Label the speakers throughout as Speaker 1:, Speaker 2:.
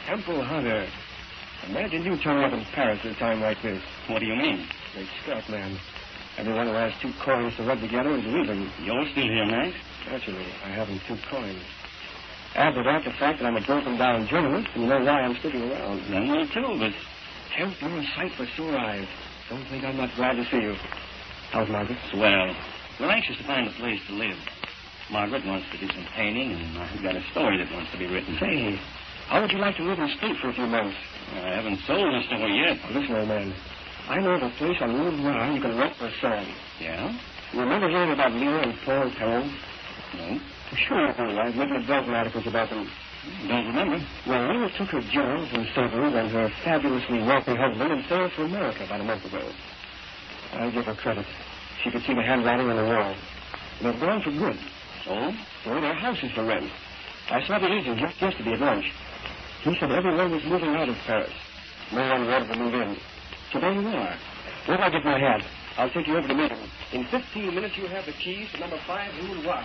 Speaker 1: Temple Hunter. Imagine you turning up in Paris at a time like this.
Speaker 2: What do you mean?
Speaker 1: Great Scott, man. Everyone who has 2 coins to rub together is leaving.
Speaker 2: You're still here, Max?
Speaker 1: Naturally, I haven't 2 coins. Add to that the fact that I'm a broken-down journalist, and you know why I'm sticking around.
Speaker 2: Then me too, but...
Speaker 1: Kemp, you're a sight for sore eyes. Don't think I'm not glad to see you. How's Margaret?
Speaker 2: Swell. We're anxious to find a place to live. Margaret wants to do some painting, and I've got a story that wants to be written.
Speaker 1: Say, how would you like to live in state for a few months?
Speaker 2: I haven't sold the story yet.
Speaker 1: Listen, old man. I know of a place on Route 9 you can rent for a song.
Speaker 2: Yeah?
Speaker 1: You remember hearing about Lear and Paul Perrin?
Speaker 2: No.
Speaker 1: Sure I do. I've written a dozen articles about them.
Speaker 2: Don't remember.
Speaker 1: Well, Lear took her jewels and silver and her fabulously wealthy husband and sailed for America about a month ago. I give her credit. She could see the handwriting on the wall. They're gone for good.
Speaker 2: So?
Speaker 1: So their house is for rent. I saw the agent just yesterday at lunch. He said everyone was moving out of Paris. No one wanted to move in. So there you are. Where do I get my hat? I'll take you over to meet him. In 15 minutes, you'll have the keys to number 5 Rue Loire.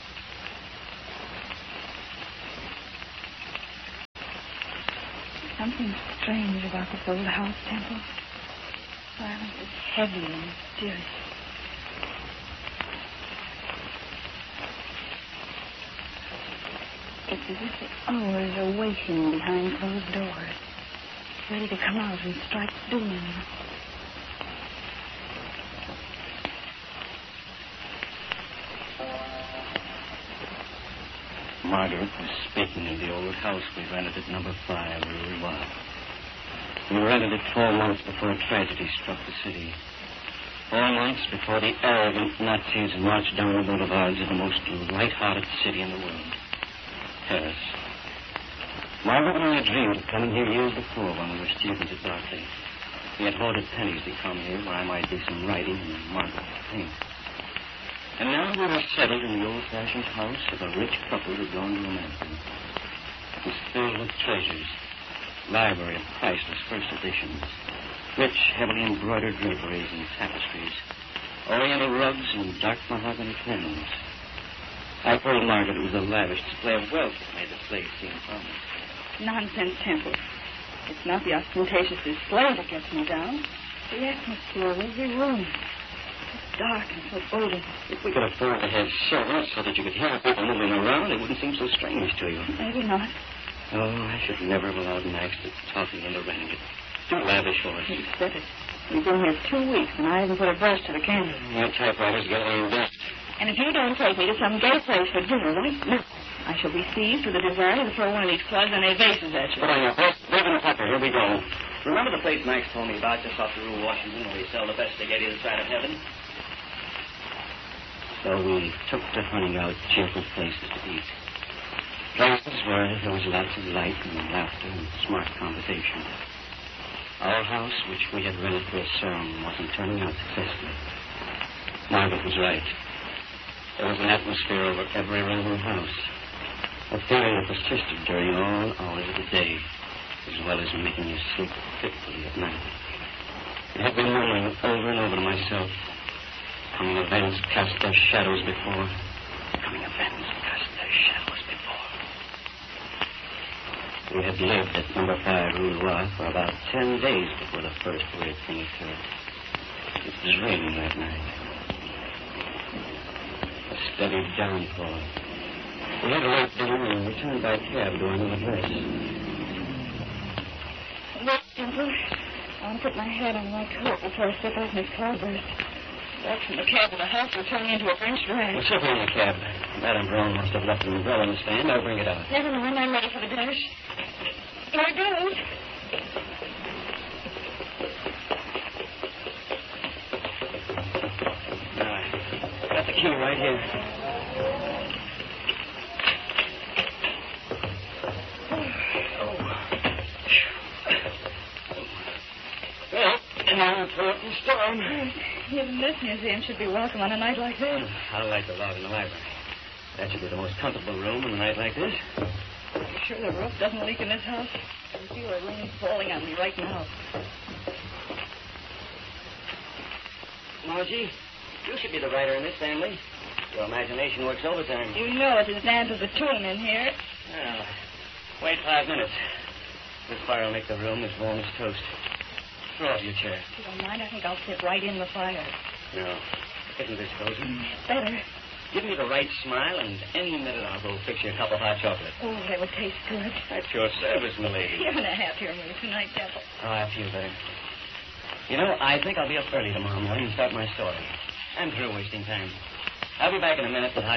Speaker 3: Something strange about this old house, Temple. Silence is heavy and mysterious. It's as if the hours are waiting behind closed doors, ready to come out and strike doom.
Speaker 2: Margaret was speaking of the old house we rented at number 5 Rue Loire. We rented it 4 months before tragedy struck the city. 4 months before the arrogant Nazis marched down the boulevards of the most light-hearted city in the world, Paris. Margaret and I had dreamed of coming here years before when we were students at Berkeley. We had hoarded pennies to come here where I might do some writing and Margaret would paint. And now we were settled in the old-fashioned house of a rich couple who'd gone to America. It was filled with treasures, library of priceless first editions, rich, heavily embroidered draperies and tapestries, oriental rugs and dark mahogany curtains. I told Margaret it was a lavish display of wealth that made the place seem prominent.
Speaker 3: Nonsense, Temple. It's not the ostentatious display that gets me down. The atmosphere of every room. It's dark and so foreboding.
Speaker 2: If we could afford to have servants so that you could hear people moving around, it wouldn't seem so strange to you.
Speaker 3: Maybe not.
Speaker 2: Oh, I should never have allowed Max to talk me into renting it. Too lavish for us.
Speaker 3: You said it. You've been here 2 weeks, and I haven't put a brush to the canvas.
Speaker 2: Your typewriters get a little dust.
Speaker 3: And if you don't take me to some gay place for dinner right now, I shall be seized with the desire to throw one of these plugs and vases at you.
Speaker 2: Put on your best ribbon tucker. Here we go. Remember the place Max told me about just off the Rue Washington where they sell the best spaghetti this side of heaven? So we took to hunting out cheerful places to eat. Places where there was lots of light and laughter and smart conversation. Our house, which we had rented for a sermon, wasn't turning out successfully. Margaret was right. There was an atmosphere over every room in the house. A feeling that persisted during all hours of the day, as well as making you sleep fitfully at night. I had been murmuring over and over to myself, coming events cast their shadows before. Coming events cast their shadows before. We had lived at number 5 Rue Loire for about 10 days before the first weird thing occurred. It was raining that night. A steady downpour. We had a late dinner and returned by cab to our new address.
Speaker 3: Look, Temple, I want to put my head on my coat before I step out in this cloudburst. Walk from the cab to the house will turn me into a French drag.
Speaker 2: Well, sit in the cab. Madame Brown must have left an umbrella in the stand. I'll bring it out.
Speaker 3: Never mind, I'm ready for the dash. Here it goes.
Speaker 2: All right. Got the key right here. Storm.
Speaker 3: Even this museum should be welcome on a night like this.
Speaker 2: I like the log in the library. That should be the most comfortable room on a night like this.
Speaker 3: Are you sure the roof doesn't leak in this house? I can feel the rain falling on me right now.
Speaker 2: Margie, you should be the writer in this family. Your imagination works overtime.
Speaker 3: You know it's as damp as a tomb in here.
Speaker 2: Well, wait 5 minutes. This fire will make the room as warm as toast. Throw off your chair.
Speaker 3: If you don't mind, I think I'll sit right in the fire.
Speaker 2: No. Isn't this cozy?
Speaker 3: Better.
Speaker 2: Give me the right smile, and any minute I'll go fix you a cup of hot chocolate.
Speaker 3: Oh, that would taste good.
Speaker 2: At your service, milady.
Speaker 3: You're in a happier mood tonight, Devil.
Speaker 2: Oh, I feel better. You know, I think I'll be up early tomorrow morning and start my story. I'm through wasting time. I'll be back in a minute with hot